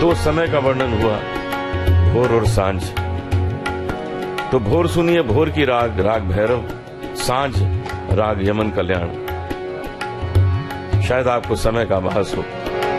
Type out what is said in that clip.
दो समय का वर्णन हुआ, भोर और सांझ। तो भोर सुनिए भोर की राग, राग भैरव, सांझ राग यमन कल्याण। शायद आपको समय का आभास हो।